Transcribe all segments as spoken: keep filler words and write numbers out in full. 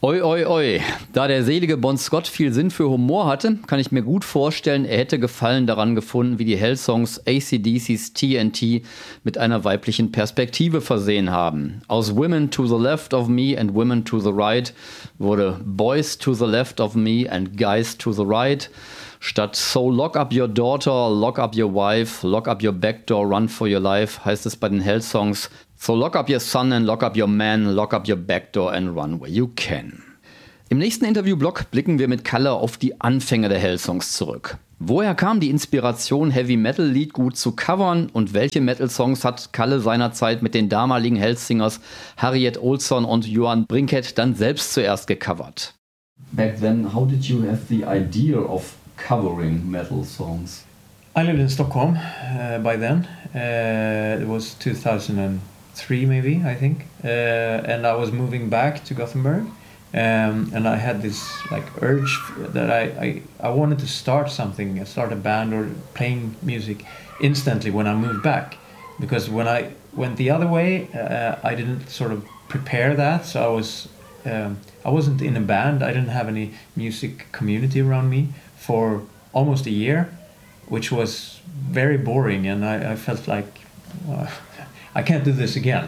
Oi, oi, oi. Da der selige Bon Scott viel Sinn für Humor hatte, kann ich mir gut vorstellen, er hätte Gefallen daran gefunden, wie die Hell-Songs A C D C's T N T mit einer weiblichen Perspektive versehen haben. Aus Women to the Left of Me and Women to the Right wurde Boys to the Left of Me and Guys to the Right. Statt So lock up your daughter, lock up your wife, lock up your back door, run for your life, heißt es bei den Hell-Songs So lock up your son and lock up your man, lock up your back door and run where you can. Im nächsten Interviewblock blicken wir mit Kalle auf die Anfänge der Hell-Songs zurück. Woher kam die Inspiration, Heavy-Metal-Lied gut zu covern und welche Metal-Songs hat Kalle seinerzeit mit den damaligen Hell-Singers Harriet Olsson und Johan Brinkett dann selbst zuerst gecovert? Back then, how did you have the idea of covering metal songs? I lived in Stockholm uh, by then. Uh, it was two thousand three maybe, I think. Uh, and I was moving back to Gothenburg. Um, and I had this like urge that I, I, I wanted to start something, start a band or playing music instantly when I moved back. Because when I went the other way, uh, I didn't sort of prepare that. So I was um, I wasn't in a band. I didn't have any music community around me for almost a year, which was very boring, and I, I felt like well, I can't do this again.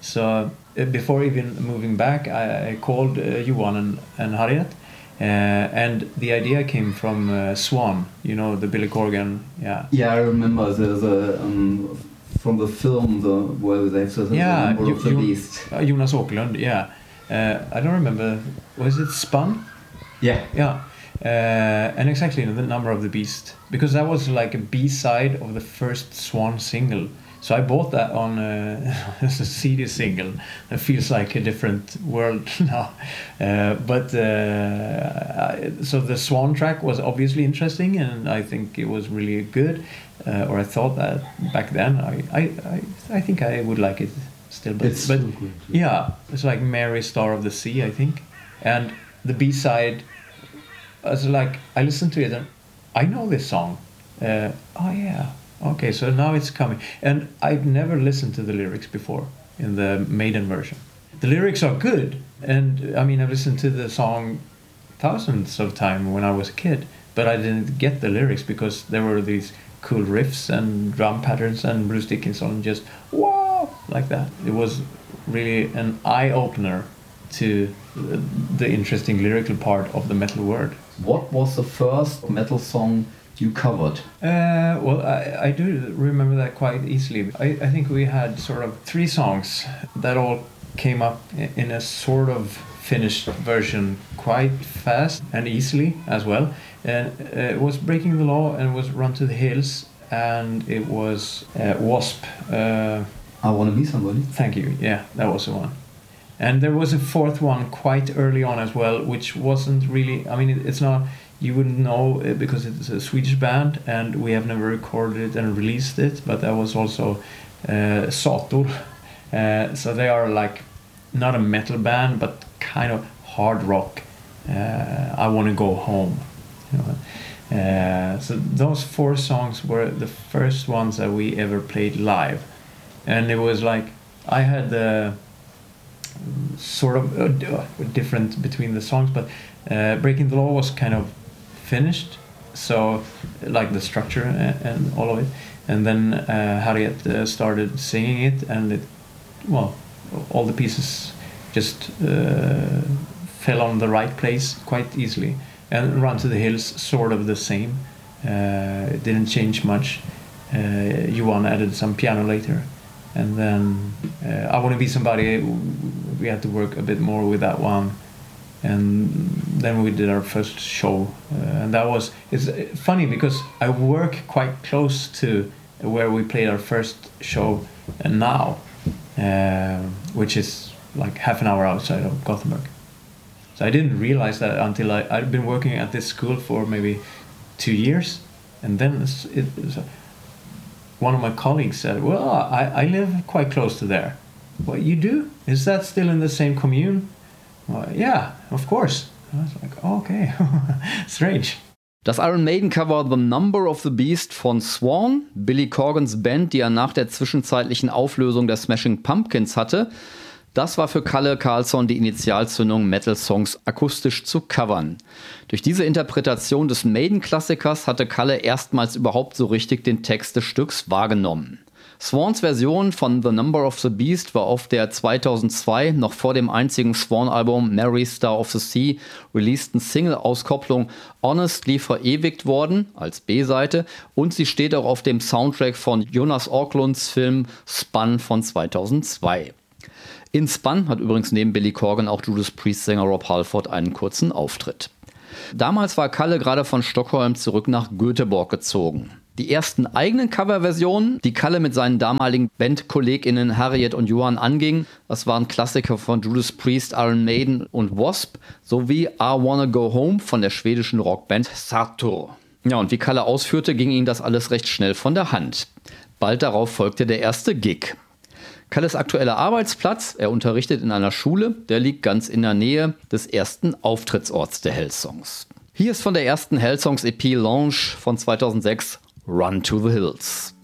So uh, before even moving back, I, I called uh, Johan and, and Harriet, uh, and the idea came from uh, Swan, you know, the Billy Corgan. Yeah. Yeah, I remember the, the um, from the film the where they have the yeah, number you, of the you, beast. Uh, Jonas Åkerlund. Yeah. Uh, I don't remember. Was it Spun? Yeah. Yeah. Uh, and exactly the number of the beast, because that was like a B-side of the first Swan single. So I bought that on uh, as a C D single. It feels like a different world now. Uh, but uh, I, so the Swan track was obviously interesting, and I think it was really good. Uh, or I thought that back then. I, I, I, I think I would like it still. But, it's but so good, yeah, it's like Mary, Star of the Sea, I think. And the B-side, I was like, I listened to it and I know this song. Uh, oh yeah, okay, so now it's coming. And I've never listened to the lyrics before in the Maiden version. The lyrics are good, and I mean, I've listened to the song thousands of times when I was a kid, but I didn't get the lyrics because there were these cool riffs and drum patterns and Bruce Dickinson just, wow, like that. It was really an eye-opener to the interesting lyrical part of the metal world. What was the first metal song you covered? Uh, well, I, I do remember that quite easily. I, I think we had sort of three songs that all came up in a sort of finished version quite fast and easily as well. And uh, it was Breaking the Law, and it was Run to the Hills, and it was uh, Wasp. Uh, I Wanna Be Somebody. Thank you, yeah, that was the one. And there was a fourth one quite early on as well, which wasn't really, I mean, it, it's not, you wouldn't know it because it's a Swedish band and we have never recorded it and released it, but that was also uh, Sator. Uh, so they are like, not a metal band, but kind of hard rock. Uh, I Want to Go Home. You know? uh, so those four songs were the first ones that we ever played live. And it was like, I had the... sort of uh, different between the songs, but uh, Breaking the Law was kind of finished, so like the structure and, and all of it, and then uh, Harriet uh, started singing it, and it, well, all the pieces just uh, fell on the right place quite easily. And Run to the Hills, sort of the same. Uh, it didn't change much. Uh, Johan added some piano later. And then uh, I Want to Be Somebody, we had to work a bit more with that one. And then we did our first show. Uh, and that was, it's funny because I work quite close to where we played our first show now, uh, which is like half an hour outside of Gothenburg. So I didn't realize that until I, I'd been working at this school for maybe two years. And then it's, it, it's a, one of my colleagues said, well, I, I live quite close to there. What, you do? Is that still in the same commune? Well, yeah, of course. I was like, oh, okay, strange. Das Iron Maiden-Cover The Number of the Beast von Swan, Billy Corgans Band, die er nach der zwischenzeitlichen Auflösung der Smashing Pumpkins hatte, Das war für Kalle Karlsson die Initialzündung, Metal-Songs akustisch zu covern. Durch diese Interpretation des Maiden-Klassikers hatte Kalle erstmals überhaupt so richtig den Text des Stücks wahrgenommen. Swans Version von The Number of the Beast war auf der zweitausendzwei, noch vor dem einzigen Swan-Album Mary Star of the Sea, releaseden Single-Auskopplung Honestly verewigt worden, als B-Seite, und sie steht auch auf dem Soundtrack von Jonas Åkerlunds Film Spun von zweitausendzwei. In Spun hat übrigens neben Billy Corgan auch Judas Priest-Sänger Rob Halford einen kurzen Auftritt. Damals war Kalle gerade von Stockholm zurück nach Göteborg gezogen. Die ersten eigenen Coverversionen, die Kalle mit seinen damaligen Bandkolleginnen Harriet und Johan anging, das waren Klassiker von Judas Priest, Iron Maiden und Wasp, sowie I Wanna Go Home von der schwedischen Rockband Sator. Ja, und wie Kalle ausführte, ging ihm das alles recht schnell von der Hand. Bald darauf folgte der erste Gig. Kalles aktueller Arbeitsplatz, er unterrichtet in einer Schule, der liegt ganz in der Nähe des ersten Auftrittsorts der Hellsongs. Hier ist von der ersten Hellsongs-E P Lounge von zweitausendsechs Run to the Hills.